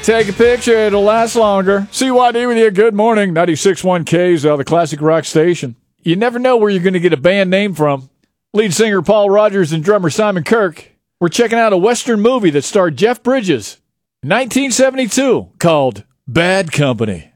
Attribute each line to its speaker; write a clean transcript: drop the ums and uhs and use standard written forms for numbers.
Speaker 1: Take a picture, it'll last longer. CYD with you. Good morning. 96.1 K's, the classic rock station. You never know where you're going to get a band name from. Lead singer Paul Rodgers and drummer Simon Kirke. We're checking out a Western movie that starred Jeff Bridges. 1972, called Bad Company.